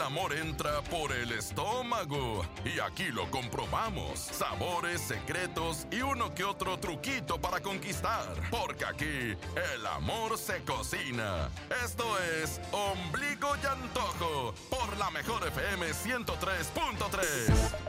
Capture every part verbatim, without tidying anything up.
amor entra por el estómago. Y aquí lo comprobamos. Sabores, secretos y uno que otro truquito para conquistar. Porque aquí el amor se cocina. Esto es Ombligo y Antojo por la mejor F M ciento tres punto tres.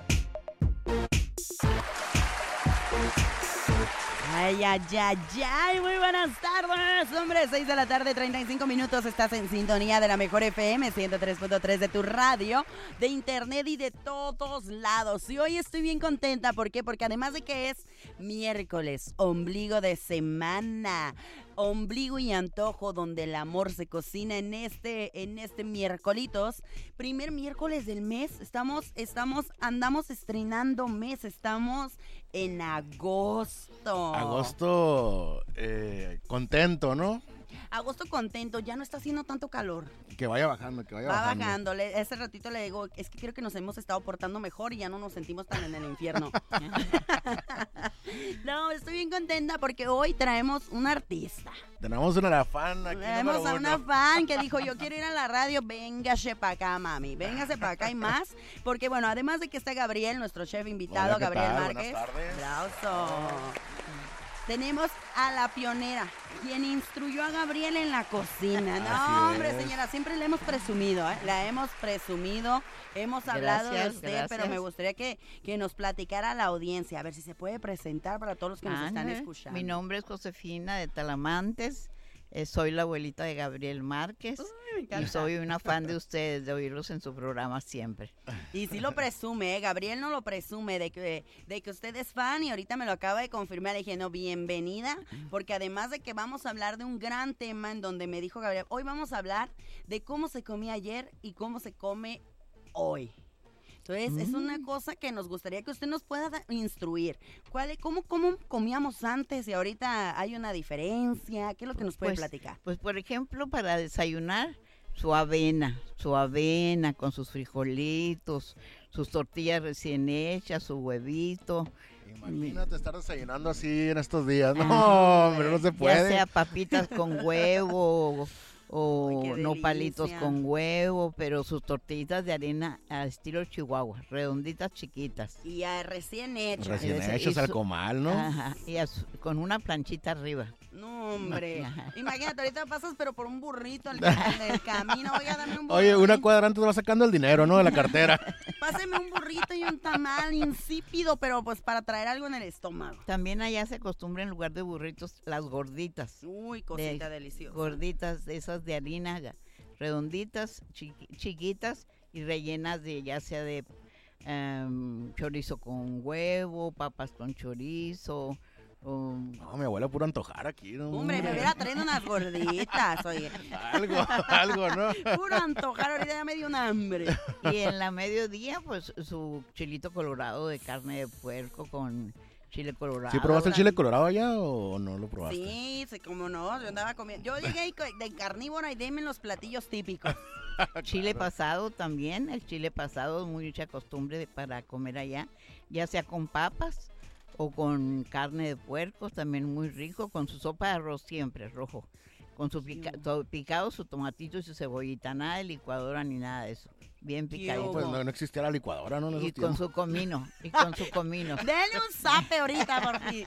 Ay, ay, ay, ay, muy buenas tardes, hombre, seis de la tarde, treinta y cinco minutos, estás en sintonía de la mejor F M ciento tres punto tres de tu radio, de internet y de todos lados. Y hoy estoy bien contenta, ¿por qué? Porque además de que es miércoles, ombligo de semana, Ombligo y Antojo, donde el amor se cocina en este, en este miércolitos, primer miércoles del mes, estamos, estamos, andamos estrenando mes, estamos en agosto. Agosto, eh, contento, ¿no? Agosto contento, ya no está haciendo tanto calor. Que vaya bajando, que vaya Va bajando. bajando. Le, ese ratito le digo, es que creo que nos hemos estado portando mejor y ya no nos sentimos tan en el infierno. No, estoy bien contenta porque hoy traemos un artista. Tenemos una fan aquí. Tenemos a una fan que dijo, yo quiero ir a la radio, véngase para acá, mami, véngase para acá y más. Porque bueno, además de que está Gabriel, nuestro chef invitado, Hola, ¿qué Gabriel tal? Márquez. Buenas tardes. Aplauso. Tenemos a la pionera, quien instruyó a Gabriel en la cocina. No, Así hombre, es. señora, siempre la hemos presumido, ¿eh? La hemos presumido, hemos hablado Gracias, de usted, gracias. pero me gustaría que, que nos platicara a la audiencia, a ver si se puede presentar para todos los que nos están Ándale. escuchando. Mi nombre es Josefina de Talamantes, eh, soy la abuelita de Gabriel Márquez. Uy, me encanta. Y soy una fan de ustedes, de oírlos en su programa siempre. Y sí lo presume, ¿eh? Gabriel no lo presume de que, de que usted es fan y ahorita me lo acaba de confirmar. Le dije, no, bienvenida, porque además de que vamos a hablar de un gran tema en donde me dijo Gabriel, hoy vamos a hablar de cómo se comía ayer y cómo se come hoy. Entonces, mm. es una cosa que nos gustaría que usted nos pueda da- instruir. ¿Cuál es, cómo, ¿Cómo comíamos antes y ahorita hay una diferencia? ¿Qué es lo que nos puede Pues, platicar? Pues, por ejemplo, para desayunar, su avena, su avena con sus frijolitos, sus tortillas recién hechas, su huevito. Imagínate estar desayunando así en estos días. No, Ah, hombre, no se Ya puede. sea papitas con huevo o Ay, qué nopalitos delicia. con huevo, pero sus tortillitas de harina al estilo Chihuahua, redonditas chiquitas. Y ya recién hecho. Recién Ese- hechos y al su- comal, ¿no? Ajá, y a su- con una planchita arriba. No, hombre. Ajá. Imagínate, ahorita pasas, pero por un burrito al, al camino. Oiga, dame un burrito. Oye, una cuadra antes va sacando el dinero, ¿no? De la cartera. Páseme un burrito y un tamal insípido, pero pues para traer algo en el estómago. También allá se acostumbra en lugar de burritos las gorditas. Uy, cosita De- deliciosa. Gorditas de esas de harina, ya, redonditas, chiqui- chiquitas y rellenas de ya sea de em, chorizo con huevo, papas con chorizo. um, No, mi abuela puro antojar aquí, ¿no? Hombre, me hubiera traído unas gorditas, oye. Algo, algo, ¿no? Puro antojar, ahorita ya me dio un hambre. y en la mediodía, pues su chilito colorado de carne de puerco con chile colorado. ¿Sí probaste el chile colorado allá o no lo probaste? Sí, sí, como no, yo andaba comiendo. Yo llegué y co- de carnívora y deme los platillos típicos. Chile pasado también, el chile pasado, mucha costumbre de- para comer allá, ya sea con papas o con carne de puerco, también muy rico, con su sopa de arroz siempre rojo, con su pica- to- picado, su tomatito y su cebollita, nada de licuadora ni nada de eso, bien picadito. Pues no, no existía la licuadora, ¿no? En Y esos con tiempos. su comino, y con su comino, Denle un zape ahorita, por fin.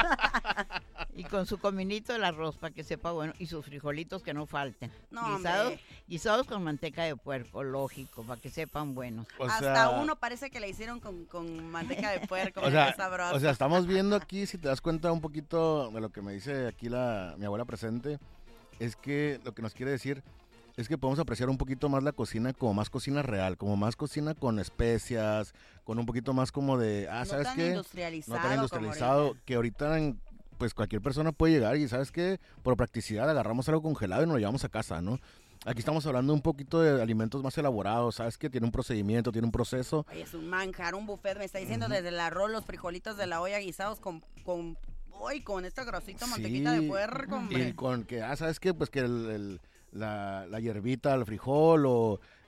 y con su cominito el arroz para que sepa bueno, y sus frijolitos que no falten. No, guisados, hombre. guisados con manteca de puerco, lógico, para que sepan buenos. O Hasta sea, uno parece que le hicieron con, con manteca de puerco, O qué sea, sabroso. o sea, estamos viendo aquí, si te das cuenta un poquito de lo que me dice aquí la, mi abuela presente, es que lo que nos quiere decir es que podemos apreciar un poquito más la cocina como más cocina real, como más cocina con especias, con un poquito más como de, ah, no ¿sabes tan qué? industrializado. No tan como industrializado, ahorita. que ahorita en- pues cualquier persona puede llegar y ¿sabes qué? Por practicidad agarramos algo congelado y nos lo llevamos a casa, ¿no? Aquí estamos hablando un poquito de alimentos más elaborados, ¿sabes qué? Tiene un procedimiento, tiene un proceso. Oye, es un manjar, un buffet, me está diciendo desde el arroz, los frijolitos de la olla guisados con, con, uy, con este grosito mantequita de Sí, puerco, Y hombre. con que, ah, ¿sabes qué? Pues que el, el- la, la hierbita, el frijol o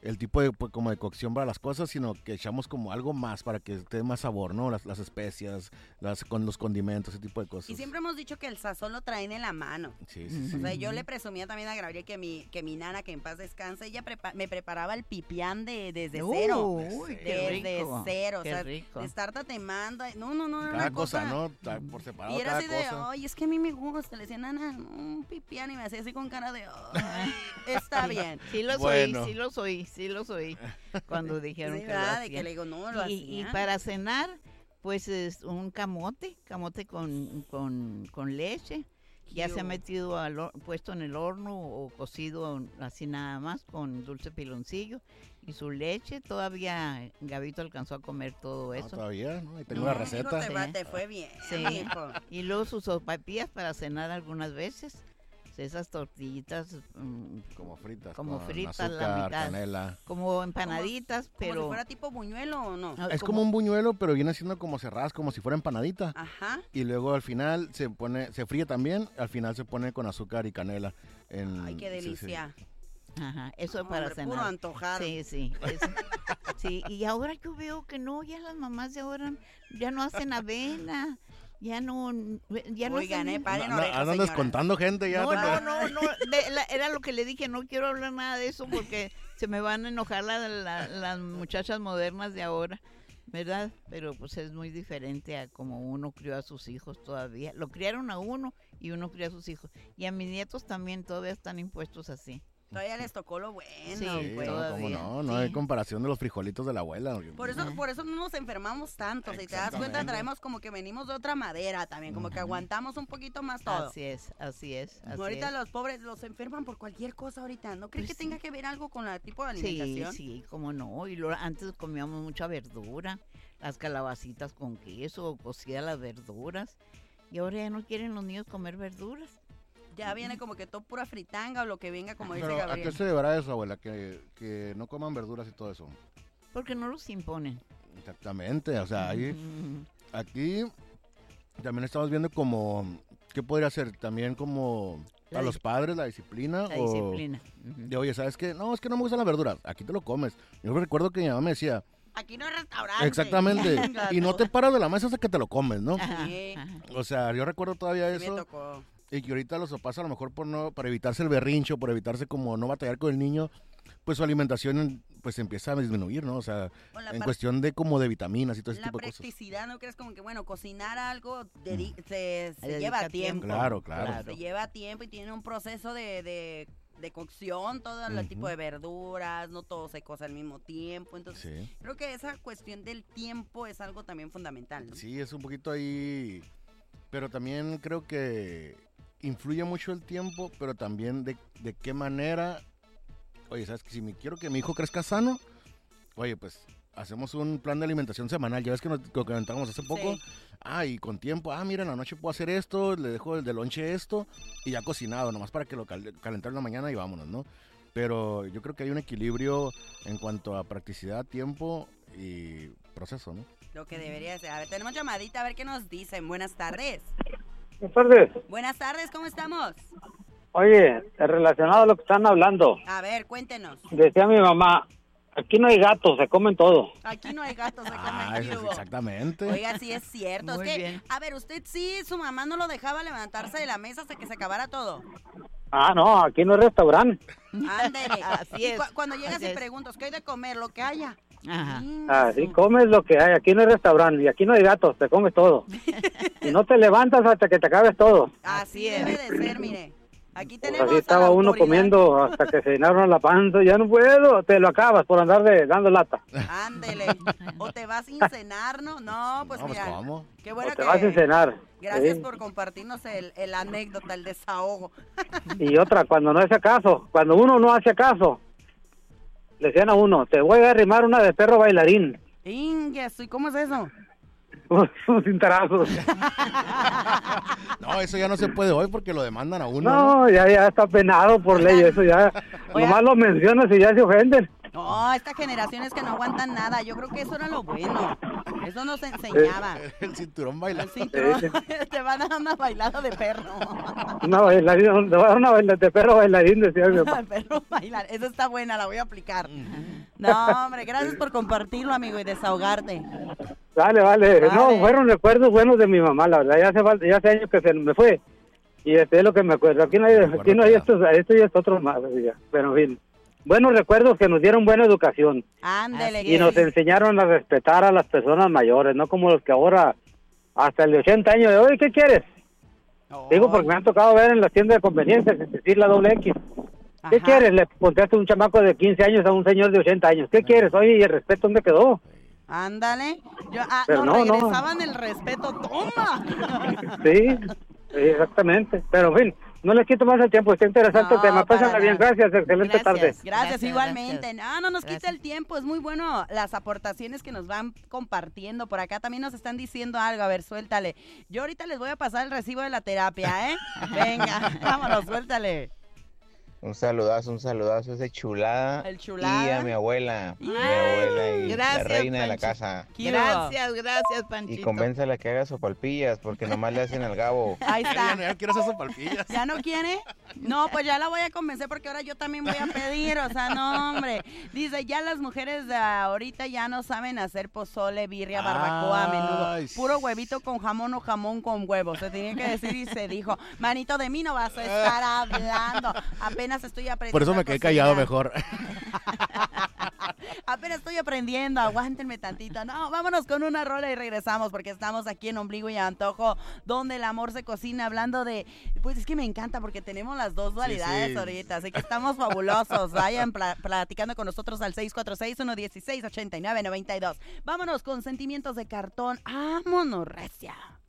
el tipo de, pues, como de cocción para las cosas, sino que echamos como algo más para que esté más sabor, ¿no? Las, las especias, las, con los condimentos, ese tipo de cosas. Y siempre hemos dicho que el sazón lo traen en la mano. Sí, sí, sí. O sea, yo le presumía también a Gabriel que mi, que mi nana, que en paz descanse, ella prepa- me preparaba el pipián de, desde cero. Uy, qué Desde rico. cero. Qué o sea, rico. de estar tatemando. No, no, no, era Cada una cosa, cosa. ¿no? Ta- Por separado, Y era cada así de, cosa. ay, es que a mí me gusta. Le decía, nana, un pipián. Y me hacía así con cara de, ay, está bien. Sí lo Bueno. soy, sí lo soy, sí lo soy. Cuando dijeron Sí, que lo ¿verdad? De que hacían. le digo, no, lo Y, y hacía. para cenar, pues es un camote, camote con, con, con leche. Ya se ha Cute. metido, al, hor- puesto en el horno o cocido así nada más con dulce piloncillo y su leche. Todavía Gabito alcanzó a comer todo No, eso. todavía, ¿no? Ahí tengo No, la hijo, receta. te, va- Sí. te fue bien, Sí. hijo. Y luego sus sopapillas para cenar algunas veces. Esas tortillitas mm, Como fritas. Como con fritas, la azúcar, mitad. canela. como empanaditas, Como pero... si fuera tipo buñuelo o no. ah, Es como un buñuelo, pero viene siendo como cerradas, como si fuera empanadita. Ajá. Y luego al final se pone, se fríe también, al final se pone con azúcar y canela. En, Ay, qué sí, sí. delicia. Ajá, eso es para Hombre, cenar. puro antojar. Sí, sí. eso- sí, y ahora yo veo que no, ya las mamás de ahora ya no hacen avena, ya no, ya no Oigan, eh, hacen... paren No, no, orejas, andan señoras. descontando gente ya. No, tanto- no, no, no, de- la- era lo que le dije, no quiero hablar nada de eso porque se me van a enojar la- la- las muchachas modernas de ahora, ¿verdad? Pero pues es muy diferente a como uno crió a sus hijos todavía. Lo criaron a uno y uno crió a sus hijos. Y a mis nietos también todavía están impuestos así. Todavía les tocó lo bueno, Sí, Sí, pues. no, cómo todavía, no, no sí. hay comparación de los frijolitos de la abuela. Por eso, por eso no nos enfermamos tanto. Si te das cuenta, Exactamente. traemos como que venimos de otra madera también, como que aguantamos un poquito más todo. Así es, así es. Así ahorita es. los pobres los enferman por cualquier cosa ahorita. ¿No crees Pues que sí. tenga que ver algo con el tipo de Sí, alimentación? sí, cómo no. Y lo, antes comíamos mucha verdura, las calabacitas con queso, cocida las verduras. Y ahora ya no quieren los niños comer verduras. Ya viene como que todo pura fritanga o lo que venga, como dice Pero ¿a qué Gabriel. se deberá eso, abuela? Que, que no coman verduras y todo eso. Porque no los imponen. Exactamente, o sea, ahí, Mm, aquí también estamos viendo como, ¿qué podría ser? También como La a los dis- padres la disciplina. La o disciplina. Ujú. De, oye, ¿sabes qué? No, es que no me gustan las verduras, aquí te lo comes. Yo recuerdo que mi mamá me decía, Aquí no es restaurante. exactamente, y no te paras de la mesa hasta que te lo comes, ¿no? Ajá, Sí. ajá. O sea, yo recuerdo todavía Sí me eso. tocó. Y que ahorita los papás a lo mejor por no, para evitarse el berrincho, por evitarse como no batallar con el niño, pues su alimentación pues empieza a disminuir, ¿no? O sea, O la en par- cuestión de como de vitaminas y todo ese La tipo de cosas. practicidad, ¿no crees? Como que, bueno, cocinar algo dedi- se, se Dedica lleva tiempo. tiempo. Claro, claro. Claro. Se lleva tiempo y tiene un proceso de, de, de cocción, todo el Ujú. tipo de verduras, no todo se cose al mismo tiempo. Entonces, Sí. creo que esa cuestión del tiempo es algo también fundamental, ¿no? Sí, es un poquito ahí, pero también creo que influye mucho el tiempo, pero también de, de qué manera, oye, ¿sabes? Que si me quiero que mi hijo crezca sano, oye, pues hacemos un plan de alimentación semanal, ya ves que nos lo comentamos hace poco, Sí. ah, y con tiempo, ah, mira, en la noche puedo hacer esto, le dejo el de lonche esto, y ya cocinado, nomás para que lo cal- calentar en la mañana y vámonos, ¿no? Pero yo creo que hay un equilibrio en cuanto a practicidad, tiempo y proceso, ¿no? Lo que debería ser. A ver, tenemos llamadita, a ver qué nos dicen. Buenas tardes. Buenas tardes. Buenas tardes, ¿cómo estamos? Oye, relacionado a lo que están hablando, A ver, cuéntenos. decía mi mamá, aquí no hay gatos, se comen todo. Aquí no hay gatos, se comen Ah, eso es vivo. exactamente. Oiga, sí es cierto. Muy es que, bien. a ver, usted sí, su mamá no lo dejaba levantarse de la mesa hasta que se acabara todo. Ah, no, aquí no es restaurante. Ándele. Así Y es, cu- cuando llegas así y es. preguntas, ¿qué hay de comer? Lo que haya. Ajá. Así comes lo que hay, aquí no es restaurante y aquí no hay gatos, te comes todo. Y no te levantas hasta que te acabes todo. Así Así es. debe de ser, mire. Aquí Pues tenemos así a la estaba uno autoridad. comiendo hasta que se llenaron la panza, ya no puedo, te lo acabas por andar de, dando lata. Ándele. O te vas sin cenar, ¿no? No, pues No, pues, mira. ¿cómo? Qué bueno O te que... vas sin cenar. Gracias Sí. por compartirnos el, el anécdota, el desahogo. Y otra, cuando no hace caso, cuando uno no hace caso, le decían a uno, te voy a arrimar una de perro bailarín. Inges, ¿y cómo es eso? Un cintarazo. No, eso ya no se puede hoy porque lo demandan a uno. ¿no? No, ya, ya está penado por ley, eso ya. Oiga. Nomás lo mencionas y ya se ofenden. No, esta generación es que no aguantan nada. Yo creo que eso era lo bueno. Eso nos enseñaba. El cinturón baila. El cinturón. Te van a dar una bailada de perro. Una bailarina, te voy a dar una bailada de perro bailarín, decía mi papá. Perro bailar. Esa está buena, la voy a aplicar. No, hombre, gracias por compartirlo, amigo, y desahogarte. Vale, vale, Vale. no, fueron recuerdos buenos de mi mamá, la verdad, ya hace, falta- ya hace años que se me fue, y este es lo que me acuerdo, aquí no hay, aquí no hay estos, esto y esto otro más, ya. Pero en fin, buenos recuerdos que nos dieron buena educación, Ándele. Así y nos enseñaron a respetar a las personas mayores, no como los que ahora, hasta el de ochenta años, de hoy, ¿qué quieres? Digo, porque me han tocado ver en las tiendas de conveniencia, sin decir la doble X. ¿Qué Ajá. quieres? Le contesta un chamaco de quince años a un señor de ochenta años. ¿Qué quieres? Oye, ¿y el respeto dónde quedó? Ándale. Yo, ah, Pero no, no, no. regresaban el respeto. ¡Toma! Sí, exactamente. Pero, en fin, no les quito más el tiempo. Está interesante No, el tema. Pásenla para bien. nada. Gracias. Excelente Gracias. tarde. Gracias, Gracias, igualmente. gracias. No, no nos quita Gracias. el tiempo. Es muy bueno las aportaciones que nos van compartiendo. Por acá también nos están diciendo algo. A ver, suéltale. Yo ahorita les voy a pasar el recibo de la terapia, ¿eh? Venga, vámonos, suéltale. Un saludazo, un saludazo, ese chulada. El chulada. Y a mi abuela, Ay, mi abuela y gracias, la reina de la Pancho. casa. ¿Qué hubo? Gracias, gracias, Y Panchito. convénzala que haga sopalpillas, porque nomás le hacen al gabo. Ahí Ya, está. ya quiero hacer sopalpillas. ¿Ya no quiere? No, pues ya la voy a convencer porque ahora yo también voy a pedir, o sea, no, hombre. Dice, ya las mujeres de ahorita ya no saben hacer pozole, birria, barbacoa a menudo. Ay, Puro huevito con jamón o jamón con huevos. Se tenía que decir y se dijo, manito, de mí no vas a estar hablando. Apenas estoy aprendiendo. Por eso me a quedé cocinar. callado mejor. Apenas estoy aprendiendo, aguántenme tantito. No, vámonos con una rola y regresamos porque estamos aquí en Ombligo y Antojo, donde el amor se cocina, hablando de, pues es que me encanta porque tenemos las dos dualidades sí. ahorita, así que estamos fabulosos. Vayan pla- platicando con nosotros al seis cuatro seis, uno uno seis, ocho nueve nueve dos. Vámonos con Sentimientos de Cartón. ¡Vámonos, recia!